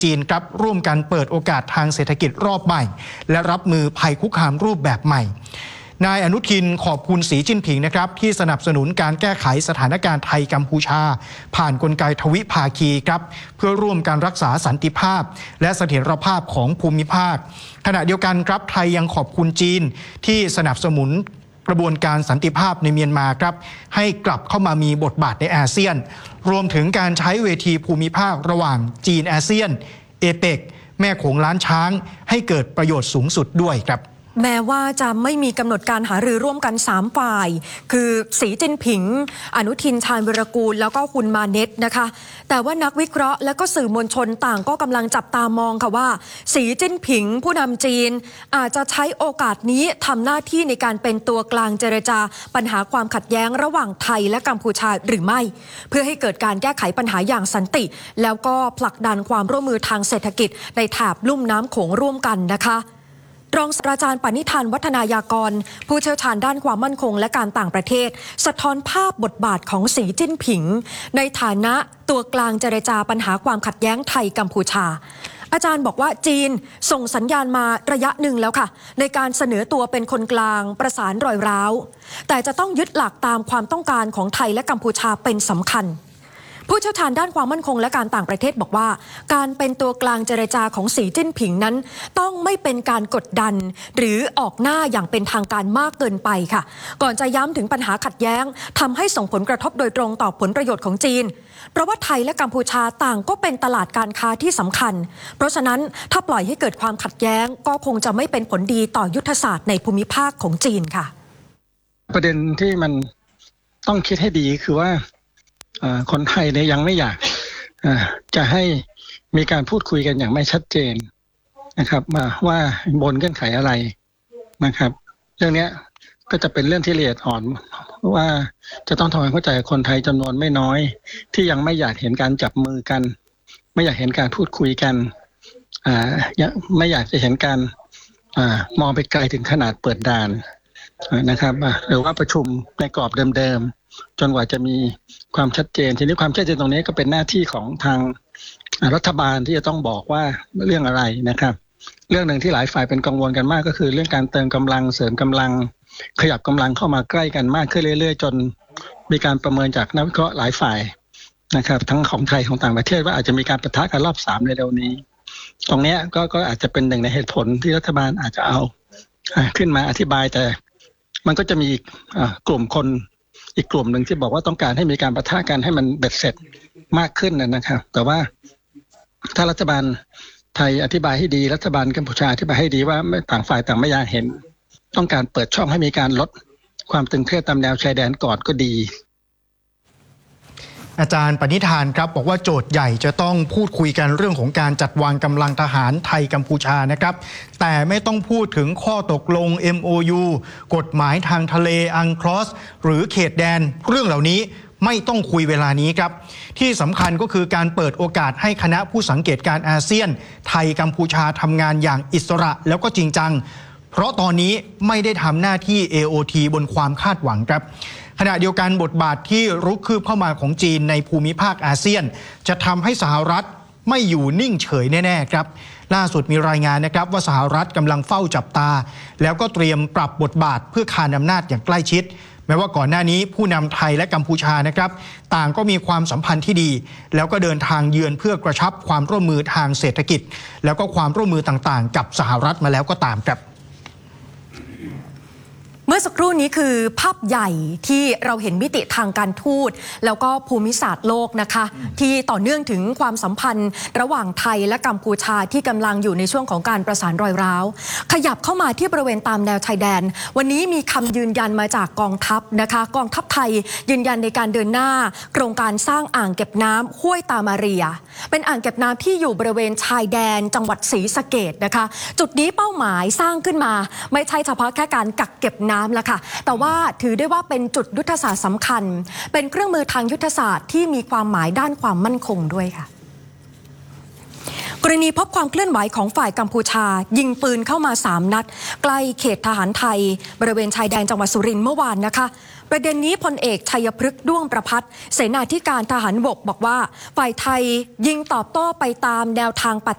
จีนครับร่วมกันเปิดโอกาสทางเศรษฐกิจรอบใหม่และรับมือภัยคุกคามรูปแบบใหม่นายอนุทินขอบคุณสีจิ้นผิงนะครับที่สนับสนุนการแก้ไขสถานการณ์ไทยกัมพูชาผ่านกลไกทวิภาคีครับเพื่อร่วมกันรักษาสันติภาพและเสถียรภาพของภูมิภาคขณะเดียวกันครับไทยยังขอบคุณจีนที่สนับสนุนกระบวนการสันติภาพในเมียนมาครับให้กลับเข้ามามีบทบาทในอาเซียนรวมถึงการใช้เวทีภูมิภาคระหว่างจีนอาเซียนเอเปกแม่โขงล้านช้างให้เกิดประโยชน์สูงสุดด้วยครับแม้ว่าจะไม่มีกำหนดการหารือร่วมกัน3ฝ่ายคือสีจิ้นผิงอนุทินชาญวิรากูลแล้วก็คุณมาเน็ตนะคะแต่ว่านักวิเคราะห์และก็สื่อมวลชนต่างก็กำลังจับตามองค่ะว่าสีจิ้นผิงผู้นำจีนอาจจะใช้โอกาสนี้ทำหน้าที่ในการเป็นตัวกลางเจรจาปัญหาความขัดแย้งระหว่างไทยและกัมพูชาหรือไม่เพื่อให้เกิดการแก้ไขปัญหาอย่างสันติแล้วก็ผลักดันความร่วมมือทางเศรษฐกิจในแถบลุ่มน้ำโขงร่วมกันนะคะรองศาสตราจารย์ปณิธานวัฒนายากรผู้เชี่ยวชาญด้านความมั่นคงและการต่างประเทศสะท้อนภาพบทบาทของสีจิ้นผิงในฐานะตัวกลางเจรจาปัญหาความขัดแย้งไทยกัมพูชาอาจารย์บอกว่าจีนส่งสัญญาณมาระยะหนึ่งแล้วค่ะในการเสนอตัวเป็นคนกลางประสานรอยร้าวแต่จะต้องยึดหลักตามความต้องการของไทยและกัมพูชาเป็นสำคัญผู้เชี่ยวชาญด้านความมั่นคงและการต่างประเทศบอกว่าการเป็นตัวกลางเจรจาของสีจิ้นผิงนั้นต้องไม่เป็นการกดดันหรือออกหน้าอย่างเป็นทางการมากเกินไปค่ะก่อนจะย้ำถึงปัญหาขัดแย้งทำให้ส่งผลกระทบโดยตรงต่อผลประโยชน์ของจีนเพราะว่าไทยและกัมพูชาต่างก็เป็นตลาดการค้าที่สำคัญเพราะฉะนั้นถ้าปล่อยให้เกิดความขัดแย้งก็คงจะไม่เป็นผลดีต่อยุทธศาสตร์ในภูมิภาคของจีนค่ะประเด็นที่มันต้องคิดให้ดีคือว่าคนไทยเนี่ยยังไม่อยากจะให้มีการพูดคุยกันอย่างไม่ชัดเจนนะครับว่าบนเงื่อนไขอะไรนะครับเรื่องนี้ก็จะเป็นเรื่องที่ละเอียดอ่อนว่าจะต้องทำความเข้าใจคนไทยจำนวนไม่น้อยที่ยังไม่อยากเห็นการจับมือกันไม่อยากเห็นการพูดคุยกันไม่อยากจะเห็นการมองไปไกลถึงขนาดเปิดด่านนะครับหรือว่าประชุมในกรอบเดิมๆจนกว่าจะมีความชัดเจนทีนี้ความชัดเจนตรงนี้ก็เป็นหน้าที่ของทางรัฐบาลที่จะต้องบอกว่าเรื่องอะไรนะครับเรื่องหนึ่งที่หลายฝ่ายเป็นกังวลกันมากก็คือเรื่องการเติมกำลังเสริมกำลังขยับกำลังเข้ามาใกล้กันมากขึ้นเรื่อยๆจนมีการประเมินจากนักวิเคราะห์หลายฝ่ายนะครับทั้งของไทยของต่างประเทศว่าอาจจะมีการปะทะกันรอบ3ในเร็วนี้ตรงนี้ก็อาจจะเป็นหนึ่งในเหตุผลที่รัฐบาลอาจจะเอาขึ้นมาอธิบายแต่มันก็จะมีกลุ่มคนอีกกลุ่มหนึ่งที่บอกว่าต้องการให้มีการปะทะกันให้มันเบ็ดเสร็จมากขึ้นนะครับแต่ว่าถ้ารัฐบาลไทยอธิบายให้ดีรัฐบาลกัมพูชาอธิบายให้ดีว่าต่างฝ่ายต่างไม่อยากเห็นต้องการเปิดช่องให้มีการลดความตึงเครียดตามแนวชายแดนก่อนก็ดีอาจารย์ปณิธานครับบอกว่าโจทย์ใหญ่จะต้องพูดคุยกันเรื่องของการจัดวางกำลังทหารไทยกัมพูชานะครับแต่ไม่ต้องพูดถึงข้อตกลง MOU กฎหมายทางทะเลอังคลอสหรือเขตแดนเรื่องเหล่านี้ไม่ต้องคุยเวลานี้ครับที่สำคัญก็คือการเปิดโอกาสให้คณะผู้สังเกตการอาเซียนไทยกัมพูชาทำงานอย่างอิสระแล้วก็จริงจังเพราะตอนนี้ไม่ได้ทำหน้าที่ AOT บนความคาดหวังครับขณะเดียวกันบทบาทที่รุกคืบเข้ามาของจีนในภูมิภาคอาเซียนจะทำให้สหรัฐไม่อยู่นิ่งเฉยแน่ๆครับล่าสุดมีรายงานนะครับว่าสหรัฐกำลังเฝ้าจับตาแล้วก็เตรียมปรับบทบาทเพื่อคานอำนาจอย่างใกล้ชิดแม้ว่าก่อนหน้านี้ผู้นำไทยและกัมพูชานะครับต่างก็มีความสัมพันธ์ที่ดีแล้วก็เดินทางเยือนเพื่อกระชับความร่วมมือทางเศรษฐกิจแล้วก็ความร่วมมือต่างๆกับสหรัฐมาแล้วก็ตามครับเมื่อสักครู่นี้คือภาพใหญ่ที่เราเห็นมิติทางการทูตแล้วก็ภูมิศาสตร์โลกนะคะที่ต่อเนื่องถึงความสัมพันธ์ระหว่างไทยและกัมพูชาที่กำลังอยู่ในช่วงของการประสานรอยร้าวขยับเข้ามาที่บริเวณตามแนวชายแดนวันนี้มีคำยืนยันมาจากกองทัพนะคะกองทัพไทยยืนยันในการเดินหน้าโครงการสร้างอ่างเก็บน้ำห้วยตามาเรียเป็นอ่างเก็บน้ำที่อยู่บริเวณชายแดนจังหวัดศรีสะเกษนะคะจุดนี้เป้าหมายสร้างขึ้นมาไม่ใช่เฉพาะแค่การกักเก็บน้ำละค่ะแต่ว่าถือได้ว่าเป็นจุดยุทธศาสตร์สำคัญเป็นเครื่องมือทางยุทธศาสตร์ที่มีความหมายด้านความมั่นคงด้วยค่ะกรณีพบความเคลื่อนไหวของฝ่ายกัมพูชายิงปืนเข้ามา3 นัดใกล้เขตทหารไทยบริเวณชายแดนจังหวัดสุรินทร์เมื่อวานนะคะประเด็นนี้พลเอกชัยพฤกษ์ด้วงประภัตเสนาธิการทหารบกบอกว่าฝ่ายไทยยิงตอบโต้ไปตามแนวทางป